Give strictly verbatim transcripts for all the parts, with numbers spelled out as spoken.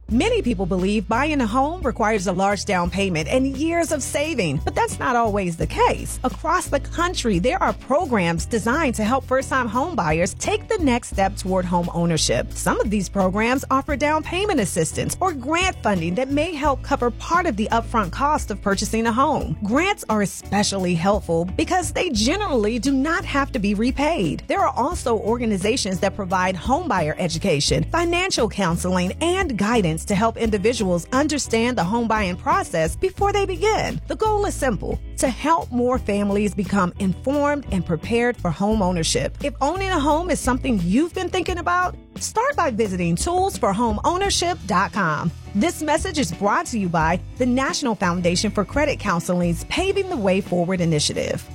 Many people believe buying a home requires a large down payment and years of saving, but that's not always the case. Across the country, there are programs designed to help first-time home buyers take the next step toward home ownership. Some of these programs offer down payment assistance or grant funding that may help cover part of the upfront cost of purchasing a home. Grants are especially helpful because they generally do not have to be repaid. There are also organizations that provide homebuyer education, financial counseling, and guidance to help individuals understand the home buying process before they begin. The goal is simple: to help more families become informed and prepared for home ownership. If owning a home is something you've been thinking about, start by visiting tools for home ownership dot com. This message is brought to you by the National Foundation for Credit Counseling's Paving the Way Forward initiative.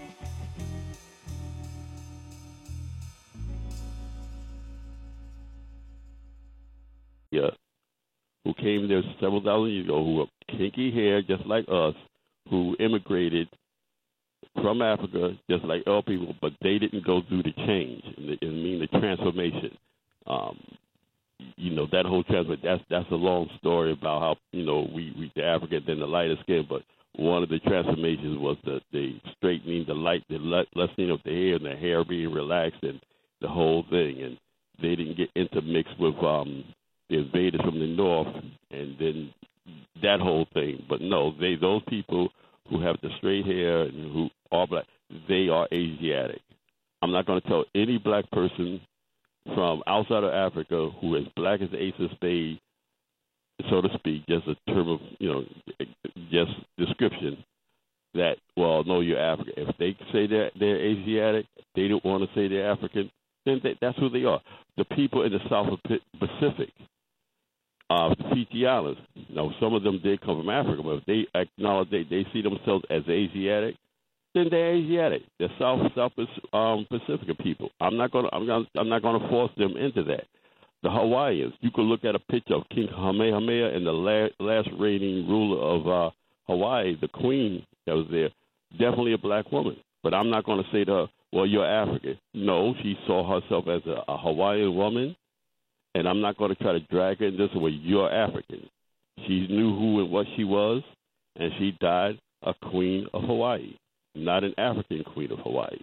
Yeah. Who came there several thousand years ago, who were kinky hair just like us, who immigrated from Africa just like our people, but they didn't go through the change, and the, I mean the transformation. Um, you know, that whole transformation, that's, that's a long story about how, you know, we, we the African, then the lighter skin, but one of the transformations was the, the straightening, the light, the lessening of the hair, and the hair being relaxed, and the whole thing. And they didn't get intermixed with um, the invaders from the north, and then that whole thing. But no, they those people who have the straight hair and who are black, they are Asiatic. I'm not going to tell any black person from outside of Africa who is black as the ace of spades, so to speak, just a term of, you know, just description, that, well, no, you're African. If they say that they're Asiatic, they don't want to say they're African, then they, that's who they are. The people in the South Pacific, uh, the Fiji Islands, now some of them did come from Africa, but if they acknowledge they, they see themselves as Asiatic, then they're Asiatic. They're South South um, Pacific people. I'm not going to I'm going I'm not going to force them into that. The Hawaiians, you could look at a picture of King Kamehameha and the last, last reigning ruler of uh, Hawaii, the queen that was there, definitely a black woman. But I'm not going to say to her, well, you're African. No, she saw herself as a, a Hawaiian woman, and I'm not going to try to drag her in this way. You're African. She knew who and what she was, and she died a queen of Hawaii, not an African queen of Hawaii.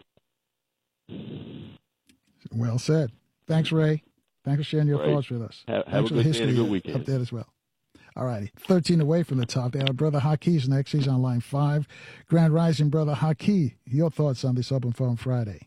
Well said. Thanks, Ray. Thanks for sharing your right. thoughts with us. Have, Thanks have for a the good history day and a good weekend. up there as well. All righty. thirteen away from the top there. Our brother Hakeem's next. He's on line five. Grand Rising, brother Hakeem. Your thoughts on this Open Phone Friday?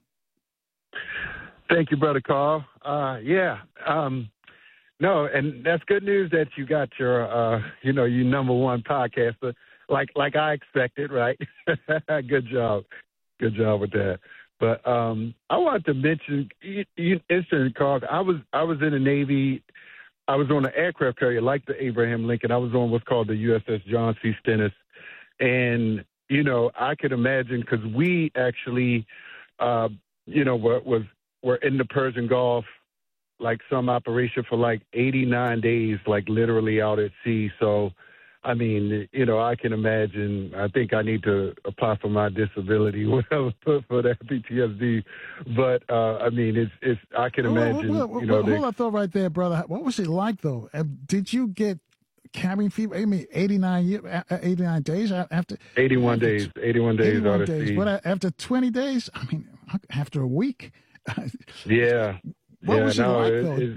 Thank you, Brother Carl. Uh, yeah. Um, no, and that's good news that you got your, uh, you know, you number one podcaster, like like I expected, right? Good job. Good job with that. But um, I wanted to mention, you, you, interesting, Carl, I was I was in the Navy. I was on an aircraft carrier like the Abraham Lincoln. I was on what's called the U S S John C. Stennis. And, you know, I could imagine, because we actually, uh, you know, were, was, were in the Persian Gulf, like some operation for like eighty-nine days, like literally out at sea. So, I mean, you know, I can imagine. I think I need to apply for my disability for, for that P T S D. But uh, I mean, it's it's. I can imagine. Well, well, well, you know, well, they, hold that thought right there, brother. What was it like though? Uh, Did you get cabin fever? I mean, eighty-nine year, eighty-nine days after. eighty-one after, days. eighty-one days eighty-one out at days. sea. But after twenty days, I mean, after a week. Yeah. What yeah, was it no, like it, though? It,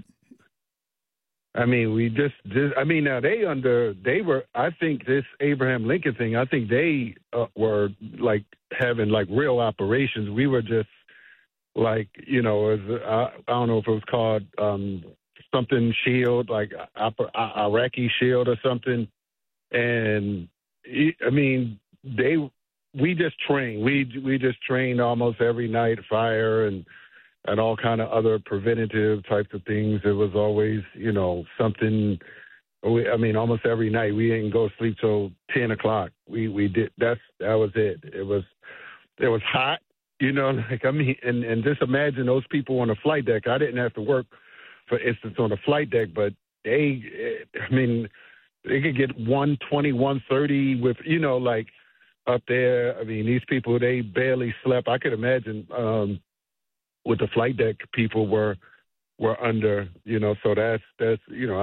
I mean, we just, just, I mean, now they under, they were, I think this Abraham Lincoln thing, I think they uh, were like having like real operations. We were just like, you know, as, I, I don't know if it was called um, something shield, like Iraqi shield or something. And I mean, they, we just trained, we, we just trained almost every night, fire and, and all kind of other preventative types of things. It was always, you know, something. We, I mean, almost every night we didn't go to sleep till ten o'clock. We we did that's that was it. It was it was hot, you know. Like I mean, and and just imagine those people on the flight deck. I didn't have to work, for instance, on the flight deck, but they, I mean, they could get one twenty, one thirty with, you know, like up there. I mean, these people, they barely slept. I could imagine. Um, with the flight deck people were were under, you know, so that's, that's, you know,